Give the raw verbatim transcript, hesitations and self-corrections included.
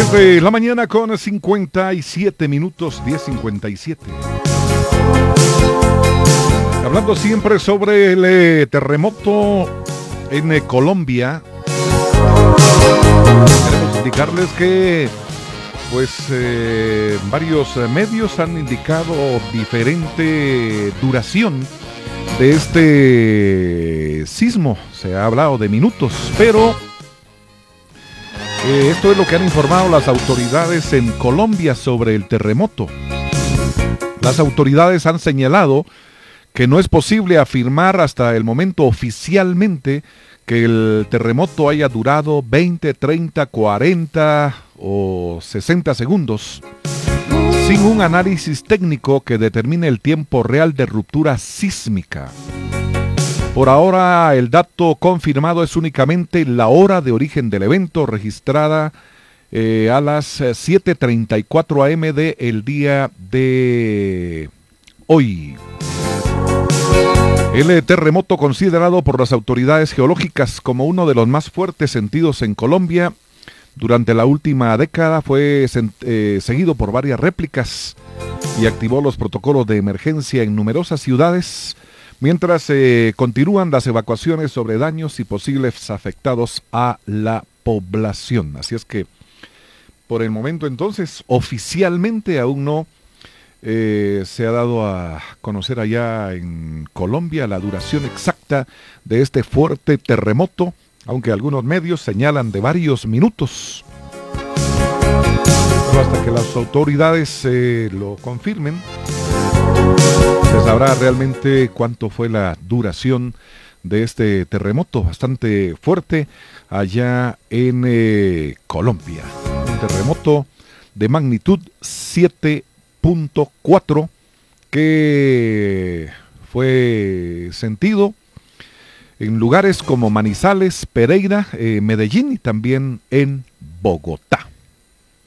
diez de la mañana con cincuenta y siete minutos, diez cincuenta y siete. Hablando siempre sobre el eh, terremoto en eh, Colombia, queremos indicarles que pues eh, varios eh, medios han indicado diferente duración de este sismo. Se ha hablado de minutos, pero eh, esto es lo que han informado las autoridades en Colombia sobre el terremoto. Las autoridades han señalado que no es posible afirmar hasta el momento oficialmente que el terremoto haya durado veinte, treinta, cuarenta o sesenta segundos, sin un análisis técnico que determine el tiempo real de ruptura sísmica. Por ahora, el dato confirmado es únicamente la hora de origen del evento, registrada eh, a las siete treinta y cuatro a eme del día de hoy. El terremoto, considerado por las autoridades geológicas como uno de los más fuertes sentidos en Colombia durante la última década, fue eh, seguido por varias réplicas y activó los protocolos de emergencia en numerosas ciudades, mientras eh, continúan las evacuaciones sobre daños y posibles afectados a la población. Así es que, por el momento entonces, oficialmente aún no Eh, se ha dado a conocer allá en Colombia la duración exacta de este fuerte terremoto, aunque algunos medios señalan de varios minutos. Pero hasta que las autoridades eh, lo confirmen, se sabrá realmente cuánto fue la duración de este terremoto bastante fuerte allá en eh, Colombia. Un terremoto de magnitud siete punto cuatro que fue sentido en lugares como Manizales, Pereira, eh, Medellín y también en Bogotá.